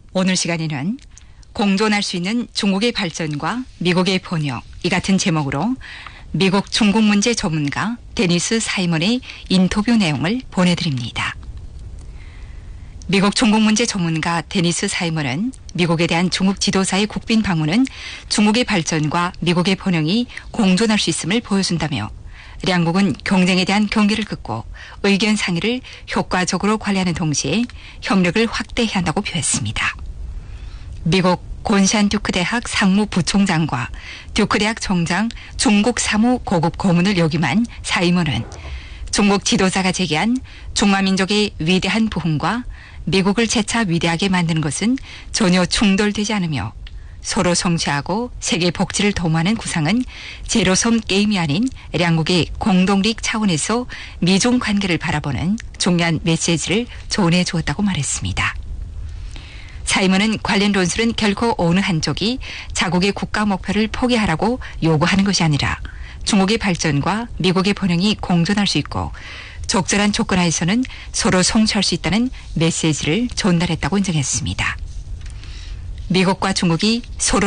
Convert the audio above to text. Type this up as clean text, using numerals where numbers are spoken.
오늘 시간에는 공존할 수 있는 중국의 발전과 미국의 번역 이 같은 제목으로 미국 중국 문제 전문가 데니스 사이먼의 인터뷰 내용을 보내드립니다. 미국 중국 문제 전문가 데니스 사이먼은 미국에 대한 중국 지도자의 국빈 방문은 중국의 발전과 미국의 번영이 공존할 수 있음을 보여준다며 양국은 경쟁에 대한 경계를 긋고 의견 상의를 효과적으로 관리하는 동시에 협력을 확대해야 한다고 표했습니다. 미국 곤샨 듀크 대학 상무부총장과 듀크 대학 총장 중국 사무 고급 고문을 역임한 사이먼은 중국 지도자가 제기한 중화민족의 위대한 부흥과 미국을 재차 위대하게 만드는 것은 전혀 충돌되지 않으며 서로 성취하고 세계 복지를 도모하는 구상은 제로섬 게임이 아닌 양국의 공동리익 차원에서 미중 관계를 바라보는 중요한 메시지를 전해 주었다고 말했습니다. 사이먼은 관련論술은 결코 어느 한쪽이 자국의 국가 목표를 포기하라고 요구하는 것이 아니라 중국의 발전과 미국의 번영이 공존할 수 있고 적절한 조건 하에서는 서로 성취할 수 있다는 메시지를 전달했다고 인정했습니다. 미국과 중국이 서로